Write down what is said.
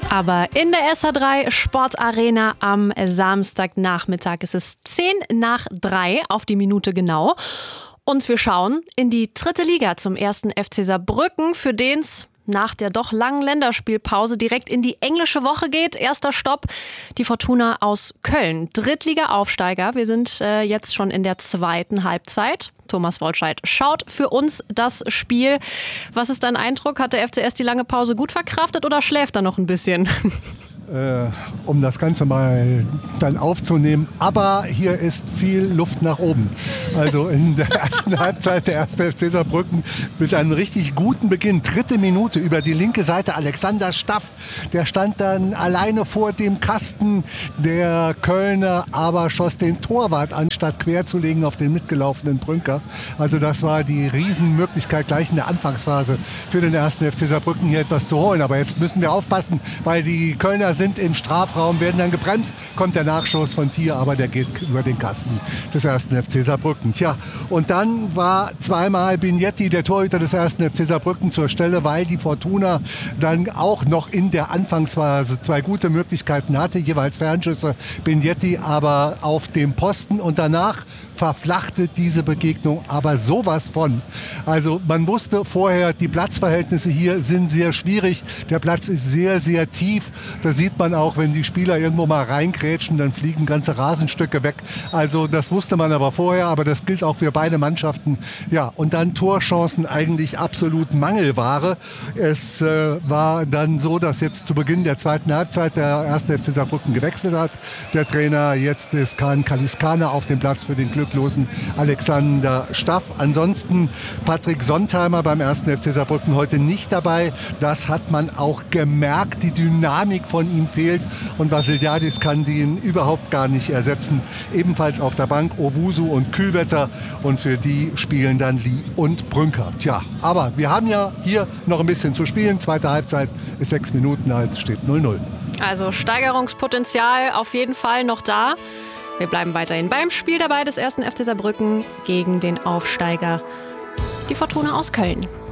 Aber in der SA3 Sportarena am Samstagnachmittag ist es 2:10 auf die Minute genau. Und wir schauen in die 3. Liga zum 1. FC Saarbrücken, für den es nach der doch langen Länderspielpause direkt in die englische Woche geht. Erster Stopp, die Fortuna aus Köln. Drittliga-Aufsteiger. Wir sind jetzt schon in der 2. Halbzeit. Thomas Wolscheid schaut für uns das Spiel. Was ist dein Eindruck? Hat der FCS die lange Pause gut verkraftet oder schläft er noch ein bisschen? Um das Ganze mal dann aufzunehmen. Aber hier ist viel Luft nach oben. Also in der ersten Halbzeit der 1. FC Saarbrücken mit einem richtig guten Beginn. 3. Minute über die linke Seite Alexander Staff. Der stand dann alleine vor dem Kasten. Der Kölner aber schoss den Torwart an, statt querzulegen auf den mitgelaufenen Brünker. Also das war die Riesenmöglichkeit gleich in der Anfangsphase für den 1. FC Saarbrücken hier etwas zu holen. Aber jetzt müssen wir aufpassen, weil die Kölner sind im Strafraum, werden dann gebremst, kommt der Nachschuss von Thier, aber der geht über den Kasten des 1. FC Saarbrücken. Tja, und dann war zweimal Bignetti, der Torhüter des 1. FC Saarbrücken, zur Stelle, weil die Fortuna dann auch noch in der Anfangsphase 2 gute Möglichkeiten hatte, jeweils Fernschüsse. Bignetti aber auf dem Posten und danach verflachte diese Begegnung aber sowas von. Also man wusste vorher, die Platzverhältnisse hier sind sehr schwierig. Der Platz ist sehr, sehr tief. Da sieht man auch, wenn die Spieler irgendwo mal reingrätschen, dann fliegen ganze Rasenstücke weg. Also das wusste man aber vorher, aber das gilt auch für beide Mannschaften. Ja, und dann Torchancen eigentlich absolut Mangelware. Es war dann so, dass jetzt zu Beginn der 2. Halbzeit der 1. FC Saarbrücken gewechselt hat. Der Trainer jetzt ist Kaan Kaliskane auf dem Platz für den glücklosen Alexander Staff. Ansonsten Patrick Sontheimer beim 1. FC Saarbrücken heute nicht dabei. Das hat man auch gemerkt. Die Dynamik von ihm fehlt und Vasiliadis kann den überhaupt gar nicht ersetzen. Ebenfalls auf der Bank Owusu und Kühlwetter und für die spielen dann Lee und Brünker. Tja, aber wir haben ja hier noch ein bisschen zu spielen. 2. Halbzeit ist 6 Minuten alt, steht 0:0. Also Steigerungspotenzial auf jeden Fall noch da. Wir bleiben weiterhin beim Spiel dabei des 1. FC Saarbrücken gegen den Aufsteiger, die Fortuna aus Köln.